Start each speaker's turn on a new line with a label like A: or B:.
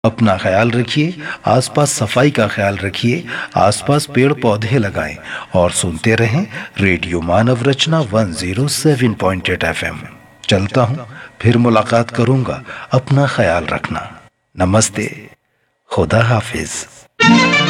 A: अपना ख्याल रखिए, आसपास सफाई का ख्याल रखिए, आसपास पेड़ पौधे लगाएं और सुनते रहें रेडियो मानव रचना 107.8 एफएम। चलता हूँ, फिर मुलाकात करूंगा। अपना ख्याल रखना। नमस्ते। खुदा हाफिज।